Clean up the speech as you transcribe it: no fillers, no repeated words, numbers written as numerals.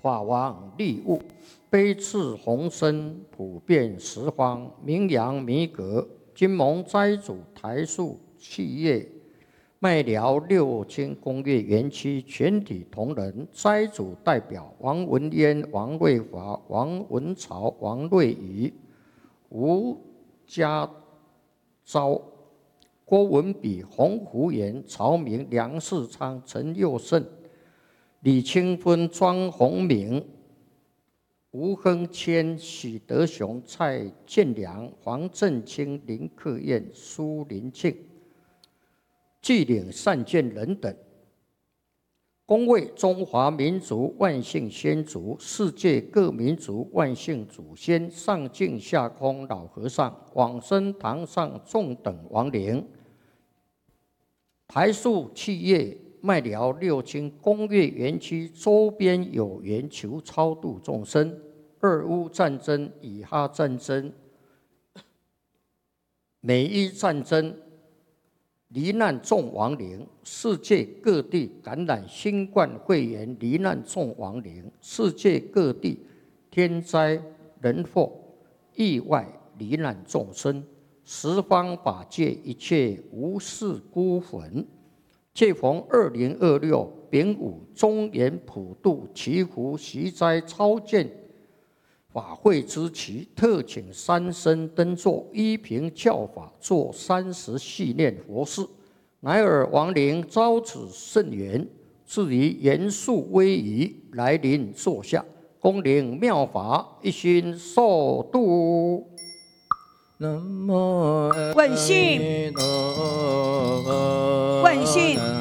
法王利物，悲赐宏深，普遍十方，名扬弥革。金盟斋主台塑企业麦寮六轻工业园区全体同仁，斋主代表王文渊、王瑞华、王文朝、王瑞宇、吴家昭、郭文比、洪福元、曹明、梁世昌、陈佑胜、李清芬、庄宏明、吴亨谦、许德雄、蔡建良、黄振清、林克燕、苏林庆、纪领善见人等，恭为中华民族万姓先祖、世界各民族万姓祖先上敬下空老和尚往生堂上众等亡灵，台塑企业麦寮六轻工业园区周边有缘求超度众生，俄乌战争、以哈战争、美伊战争罹难众亡灵，世界各地感染新冠肺炎罹难众亡灵，世界各地天灾人祸意外罹难众生，十方法界一切无事孤魂。借逢2026丙午中元普渡祈福习斋超荐法会之期，特请三僧登座，依凭教法做30系念佛事，乃尔亡灵遭此甚缘，至于严肃威仪，来临坐下，恭领妙法，一心受度。 南无问讯，问讯。